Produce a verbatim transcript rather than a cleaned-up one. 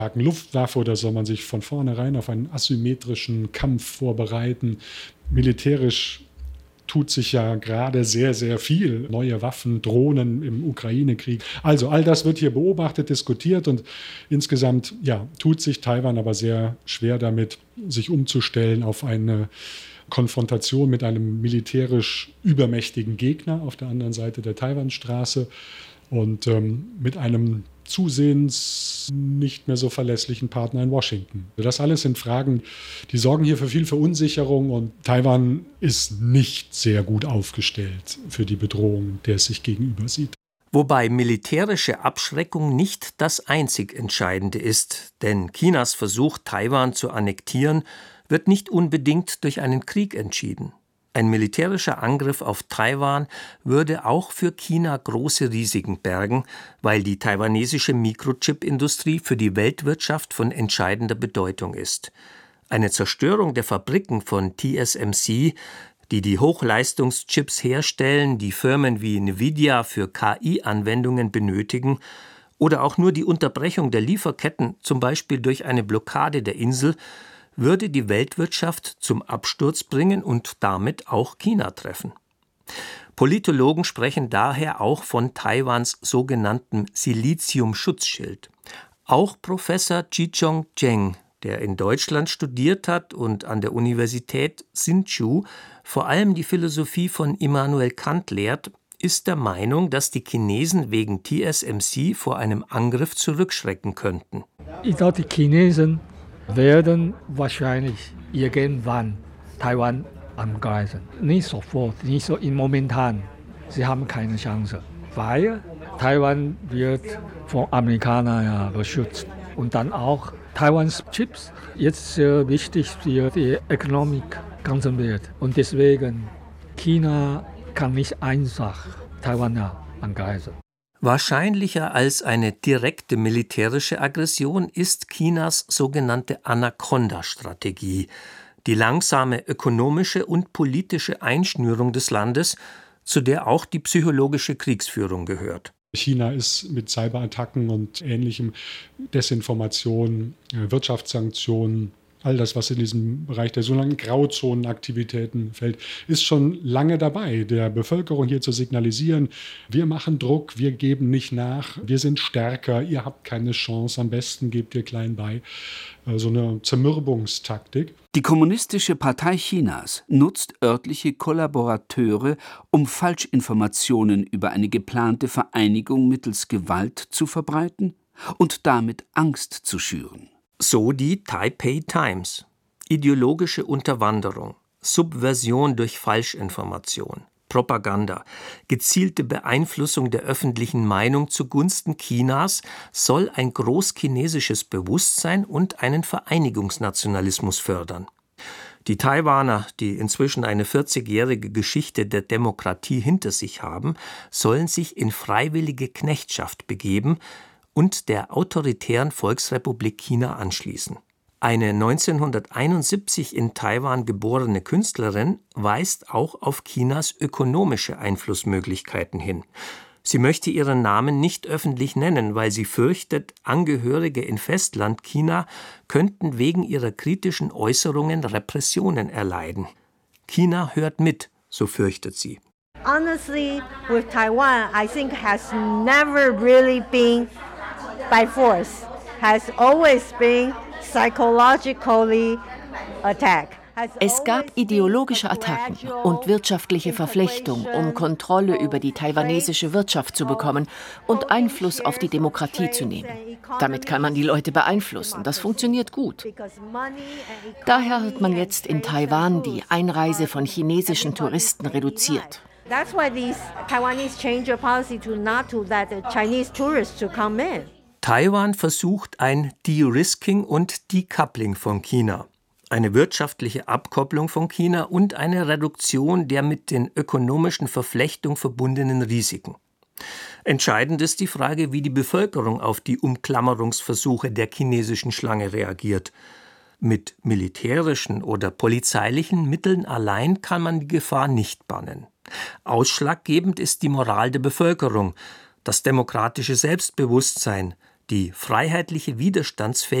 Luftwaffe oder soll man sich von vornherein auf einen asymmetrischen Kampf vorbereiten? Militärisch tut sich ja gerade sehr, sehr viel. Neue Waffen, Drohnen im Ukraine-Krieg. Also all das wird hier beobachtet, diskutiert und insgesamt ja, tut sich Taiwan aber sehr schwer damit, sich umzustellen auf eine Konfrontation mit einem militärisch übermächtigen Gegner auf der anderen Seite der Taiwanstraße und ähm, mit einem zusehends nicht mehr so verlässlichen Partner in Washington. Das alles sind Fragen, die sorgen hier für viel Verunsicherung und Taiwan ist nicht sehr gut aufgestellt für die Bedrohung, der es sich gegenüber sieht. Wobei militärische Abschreckung nicht das einzig Entscheidende ist, denn Chinas Versuch, Taiwan zu annektieren, wird nicht unbedingt durch einen Krieg entschieden. Ein militärischer Angriff auf Taiwan würde auch für China große Risiken bergen, weil die taiwanesische Mikrochip-Industrie für die Weltwirtschaft von entscheidender Bedeutung ist. Eine Zerstörung der Fabriken von T S M C, die die Hochleistungschips herstellen, die Firmen wie Nvidia für K I-Anwendungen benötigen, oder auch nur die Unterbrechung der Lieferketten, zum Beispiel durch eine Blockade der Insel, würde die Weltwirtschaft zum Absturz bringen und damit auch China treffen. Politologen sprechen daher auch von Taiwans sogenanntem Silizium-Schutzschild. Auch Professor Chi-Chong Cheng, der in Deutschland studiert hat und an der Universität Hsinchu vor allem die Philosophie von Immanuel Kant lehrt, ist der Meinung, dass die Chinesen wegen T S M C vor einem Angriff zurückschrecken könnten. Ich glaube, die Chinesen werden wahrscheinlich irgendwann Taiwan angreifen. Nicht sofort, nicht so im Momentan. Sie haben keine Chance, weil Taiwan wird von Amerikanern ja beschützt. Und dann auch Taiwans Chips jetzt sehr wichtig für die Ökonomik ganzen Welt. Und deswegen China kann nicht einfach Taiwan ja angreifen. Wahrscheinlicher als eine direkte militärische Aggression ist Chinas sogenannte Anaconda-Strategie, die langsame ökonomische und politische Einschnürung des Landes, zu der auch die psychologische Kriegsführung gehört. China ist mit Cyberattacken und ähnlichem, Desinformation, Wirtschaftssanktionen, all das, was in diesem Bereich der sogenannten Grauzonenaktivitäten fällt, ist schon lange dabei, der Bevölkerung hier zu signalisieren, wir machen Druck, wir geben nicht nach, wir sind stärker, ihr habt keine Chance, am besten gebt ihr klein bei. So eine Zermürbungstaktik. Die Kommunistische Partei Chinas nutzt örtliche Kollaborateure, um Falschinformationen über eine geplante Vereinigung mittels Gewalt zu verbreiten und damit Angst zu schüren. So die Taipei Times. Ideologische Unterwanderung, Subversion durch Falschinformation, Propaganda, gezielte Beeinflussung der öffentlichen Meinung zugunsten Chinas soll ein großchinesisches Bewusstsein und einen Vereinigungsnationalismus fördern. Die Taiwaner, die inzwischen eine vierzigjährige Geschichte der Demokratie hinter sich haben, sollen sich in freiwillige Knechtschaft begeben und der autoritären Volksrepublik China anschließen. Eine neunzehnhunderteinundsiebzig in Taiwan geborene Künstlerin weist auch auf Chinas ökonomische Einflussmöglichkeiten hin. Sie möchte ihren Namen nicht öffentlich nennen, weil sie fürchtet, Angehörige in Festlandchina könnten wegen ihrer kritischen Äußerungen Repressionen erleiden. China hört mit, so fürchtet sie. Honestly, with Taiwan, I think has never really been by force, has always been psychologically attacked. Es gab ideologische Attacken und wirtschaftliche Verflechtung, um Kontrolle über die taiwanesische Wirtschaft zu bekommen und Einfluss auf die Demokratie zu nehmen. Damit kann man die Leute beeinflussen. Das funktioniert gut. Daher hat man jetzt in Taiwan die Einreise von chinesischen Touristen reduziert. That's why these Taiwanese change their policy to not to let the Chinese tourists to come in. Taiwan versucht ein De-Risking und Decoupling von China, eine wirtschaftliche Abkopplung von China und eine Reduktion der mit den ökonomischen Verflechtungen verbundenen Risiken. Entscheidend ist die Frage, wie die Bevölkerung auf die Umklammerungsversuche der chinesischen Schlange reagiert. Mit militärischen oder polizeilichen Mitteln allein kann man die Gefahr nicht bannen. Ausschlaggebend ist die Moral der Bevölkerung, das demokratische Selbstbewusstsein, Die freiheitliche Widerstandsfähigkeit